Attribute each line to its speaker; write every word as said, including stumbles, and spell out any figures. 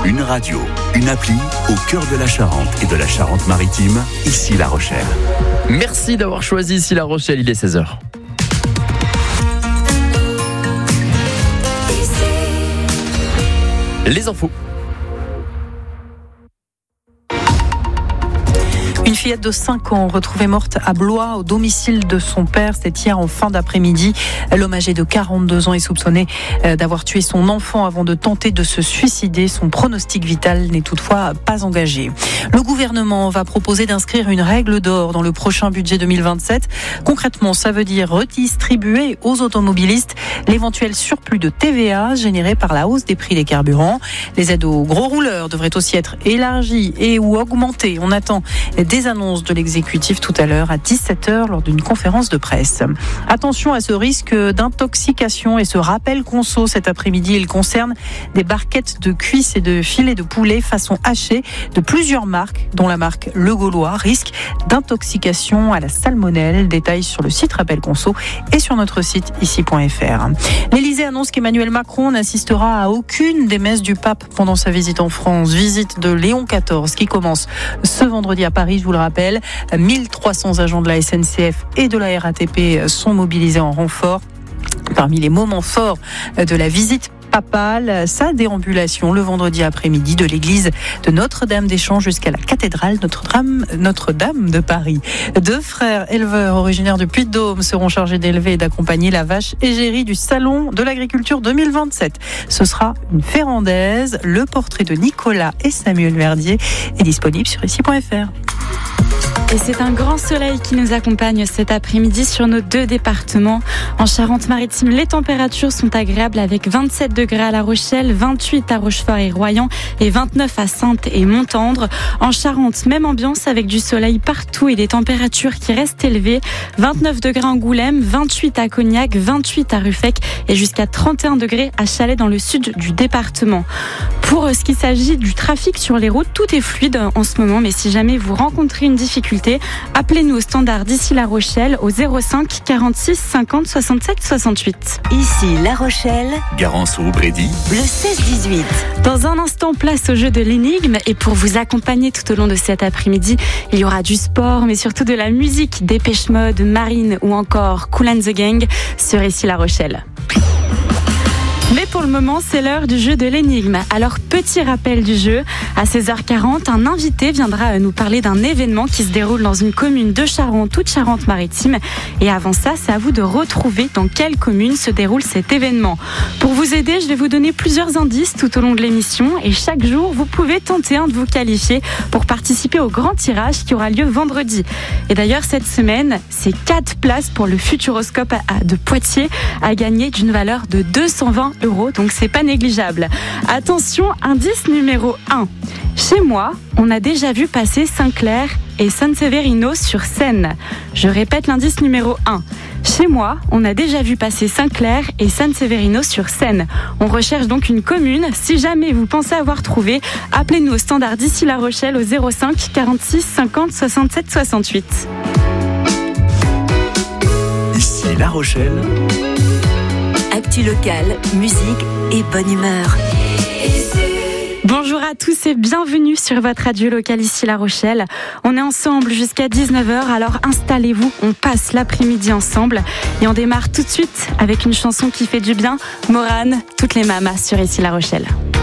Speaker 1: Une radio, une appli au cœur de la Charente et de la Charente-Maritime, ici La Rochelle.
Speaker 2: Merci d'avoir choisi ici La Rochelle, il est seize heures. Les infos.
Speaker 3: Une fillette de cinq ans retrouvée morte à Blois au domicile de son père. C'était hier en fin d'après-midi. L'homme âgé de quarante-deux ans est soupçonné d'avoir tué son enfant avant de tenter de se suicider. Son pronostic vital n'est toutefois pas engagé. Le gouvernement va proposer d'inscrire une règle d'or dans le prochain budget deux mille vingt-sept. Concrètement, ça veut dire redistribuer aux automobilistes l'éventuel surplus de T V A généré par la hausse des prix des carburants. Les aides aux gros rouleurs devraient aussi être élargies et ou augmentées. On attend des annonces de l'exécutif tout à l'heure à dix-sept heures lors d'une conférence de presse. Attention à ce risque d'intoxication et ce rappel conso cet après-midi. Il concerne des barquettes de cuisses et de filets de poulet façon hachée de plusieurs marques, dont la marque Le Gaulois. Risque d'intoxication à la salmonelle. Détails sur le site Rappel Conso et sur notre site ici point f r. L'Élysée annonce qu'Emmanuel Macron n'assistera à aucune des messes du pape pendant sa visite en France. Visite de Léon quatorze qui commence ce vendredi à Paris. Je vous le rappelle, mille trois cents agents de la S N C F et de la R A T P sont mobilisés en renfort. Parmi les moments forts de la visite papale, sa déambulation le vendredi après-midi de l'église de Notre-Dame des Champs jusqu'à la cathédrale Notre-Dame, Notre-Dame de Paris. Deux frères éleveurs originaires de Puy-de-Dôme seront chargés d'élever et d'accompagner la vache égérie du Salon de l'Agriculture deux mille vingt-sept. Ce sera une férandaise. Le portrait de Nicolas et Samuel Verdier est disponible sur ici point f r.
Speaker 4: Et c'est un grand soleil qui nous accompagne cet après-midi sur nos deux départements. En Charente-Maritime, les températures sont agréables avec vingt-sept degrés à La Rochelle, vingt-huit à Rochefort et Royan et vingt-neuf à Saintes et Montendre. En Charente, même ambiance avec du soleil partout et des températures qui restent élevées. vingt-neuf degrés à Angoulême, vingt-huit à Cognac, vingt-huit à Ruffec et jusqu'à trente et un degrés à Chalais dans le sud du département. Pour ce qui s'agit du trafic sur les routes, tout est fluide en ce moment, mais si jamais vous rencontrez une difficulté, appelez-nous au standard d'ici La Rochelle au zéro cinq quarante-six cinquante soixante-sept soixante-huit.
Speaker 5: Ici La Rochelle,
Speaker 1: Garance-Roubrédy,
Speaker 5: le seize dix-huit.
Speaker 4: Dans un instant, place au jeu de l'énigme et pour vous accompagner tout au long de cet après-midi, il y aura du sport, mais surtout de la musique, Dépêche Mode, Marine ou encore Kool and the Gang sur ici La Rochelle. Mais pour le moment, c'est l'heure du jeu de l'énigme. Alors, petit rappel du jeu. À seize heures quarante, un invité viendra nous parler d'un événement qui se déroule dans une commune de Charente, toute Charente-Maritime. Et avant ça, c'est à vous de retrouver dans quelle commune se déroule cet événement. Pour vous aider, je vais vous donner plusieurs indices tout au long de l'émission. Et chaque jour, vous pouvez tenter un de vous qualifier pour participer au grand tirage qui aura lieu vendredi. Et d'ailleurs, cette semaine, c'est quatre places pour le Futuroscope de Poitiers à gagner d'une valeur de deux cent vingt euros, donc c'est pas négligeable. Attention, indice numéro un. Chez moi, on a déjà vu passer Saint-Clair et San Severino sur scène. Je répète l'indice numéro un. Chez moi, on a déjà vu passer Saint-Clair et San Severino sur scène. On recherche donc une commune. Si jamais vous pensez avoir trouvé, appelez-nous au standard d'ici La Rochelle au zéro cinq quarante-six cinquante soixante-sept soixante-huit.
Speaker 1: Ici La Rochelle.
Speaker 5: Actu locale, musique et bonne humeur.
Speaker 4: Bonjour à tous et bienvenue sur votre radio locale ici La Rochelle. On est ensemble jusqu'à dix-neuf heures, alors installez-vous, on passe l'après-midi ensemble et on démarre tout de suite avec une chanson qui fait du bien, Morane, toutes les mamas sur ici La Rochelle.